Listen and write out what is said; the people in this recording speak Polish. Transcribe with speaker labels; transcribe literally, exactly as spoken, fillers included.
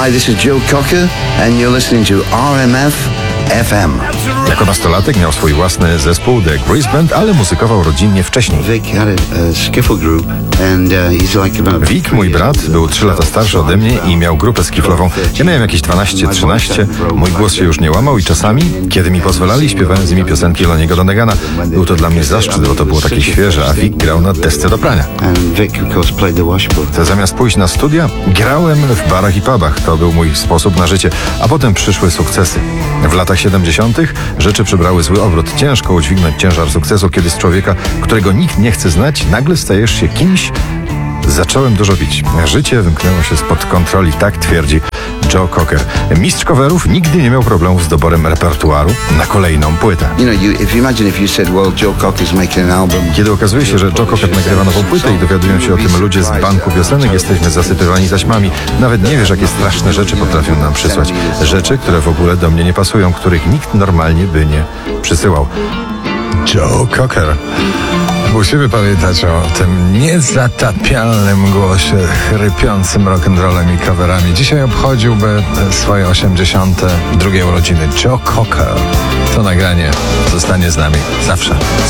Speaker 1: Hi, this is Joe Cocker and you're listening to R M F F M.
Speaker 2: Jako nastolatek miał swój własny zespół The Grease Band, ale muzykował rodzinnie wcześniej.
Speaker 1: Vic had a, a skiffle group and uh, he's like about...
Speaker 2: Vic, mój brat, był trzy lata starszy ode mnie i miał grupę skiflową. Ja miałem jakieś dwanaście trzynaście, mój głos się już nie łamał i czasami, kiedy mi pozwalali, śpiewałem z nimi piosenki Lonniego Donegana. Był to dla mnie zaszczyt, bo to było takie świeże, a Vic grał na desce do prania.
Speaker 1: And Vic, of course, played the washboard.
Speaker 2: To zamiast pójść na studia, grałem w barach i pubach. To był mój sposób na życie, a potem przyszły sukcesy. W latach siedemdziesiątych rzeczy przybrały zły obrót. Ciężko udźwignąć ciężar sukcesu, kiedy z człowieka, którego nikt nie chce znać, nagle stajesz się kimś. Zacząłem dużo pić. Życie wymknęło się spod kontroli, tak twierdzi Joe Cocker. Mistrz coverów nigdy nie miał problemów z doborem repertuaru na kolejną płytę.
Speaker 1: You know, you, if you imagine if you said, well, Joe Cocker's making an album.
Speaker 2: Kiedy okazuje się, że Joe Cocker nagrywa nową płytę i dowiadują się o tym ludzie z banku piosenek, jesteśmy zasypywani taśmami. Nawet nie wiesz, jakie straszne rzeczy potrafią nam przysłać. Rzeczy, które w ogóle do mnie nie pasują, których nikt normalnie by nie przysyłał. Joe Cocker. Musimy pamiętać o tym niezatapialnym głosie, chrypiącym rock'n'rollem i coverami. Dzisiaj obchodziłby swoje osiemdziesiąte drugie urodziny Joe Cocker. To nagranie zostanie z nami zawsze.